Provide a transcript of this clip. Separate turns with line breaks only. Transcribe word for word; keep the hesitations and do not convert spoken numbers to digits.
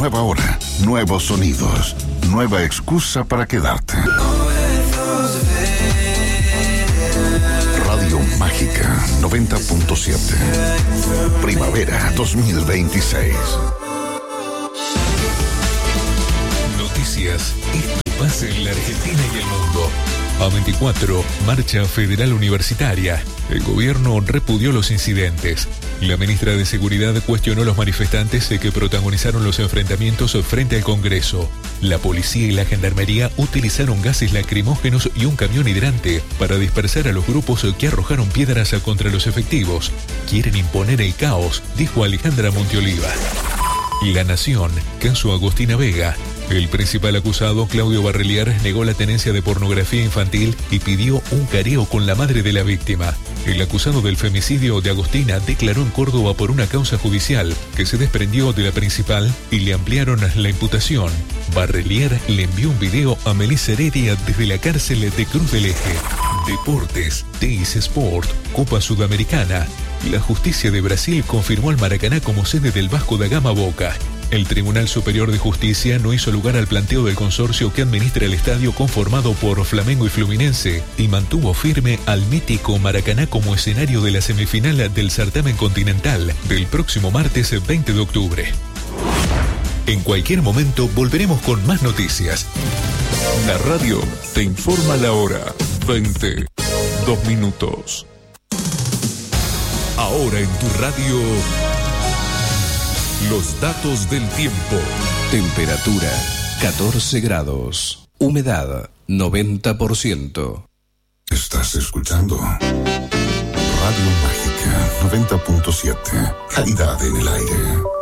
nueva hora, nuevos sonidos, nueva excusa para quedarte. Radio Mágica noventa punto siete. Primavera dos mil veintiséis.
Noticias. Esto pasa en la Argentina y el mundo. A veinticuatro, marcha federal universitaria. El gobierno repudió los incidentes. La ministra de Seguridad cuestionó a los manifestantes que protagonizaron los enfrentamientos frente al Congreso. La policía y la gendarmería utilizaron gases lacrimógenos y un camión hidrante para dispersar a los grupos que arrojaron piedras contra los efectivos. Quieren imponer el caos, dijo Alejandra Monteoliva. La Nación, caso Agostina Vega. El principal acusado, Claudio Barrelier, negó la tenencia de pornografía infantil y pidió un careo con la madre de la víctima. El acusado del femicidio de Agostina declaró en Córdoba por una causa judicial que se desprendió de la principal y le ampliaron la imputación. Barrelier le envió un video a Melissa Heredia desde la cárcel de Cruz del Eje. Deportes, Teis Sport, Copa Sudamericana. La justicia de Brasil confirmó al Maracaná como sede del Vasco da Gama Boca. El Tribunal Superior de Justicia no hizo lugar al planteo del consorcio que administra el estadio conformado por Flamengo y Fluminense y mantuvo firme al mítico Maracaná como escenario de la semifinal del certamen continental del próximo martes veinte de octubre. En cualquier momento volveremos con más noticias. La radio te informa la hora. veinte, dos minutos. Ahora en tu radio, los datos del tiempo.
Temperatura catorce grados. Humedad noventa por ciento.
Estás escuchando Radio Mágica noventa punto siete. Calidad en el aire.